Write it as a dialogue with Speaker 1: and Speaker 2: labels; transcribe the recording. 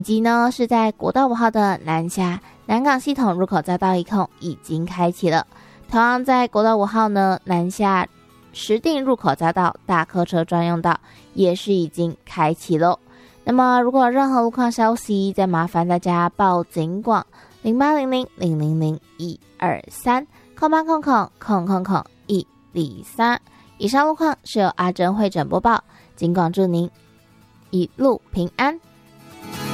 Speaker 1: 以及呢是在国道5号的南下南港系统入口匝道一控已经开启了。同样在国道5号呢南下石碇入口匝道大客车专用道也是已经开启喽。那么如果有任何路况消息，再麻烦大家报警广0800-000-1230800-123。以上路况是由阿珍会诊播报，警广祝您一路平安。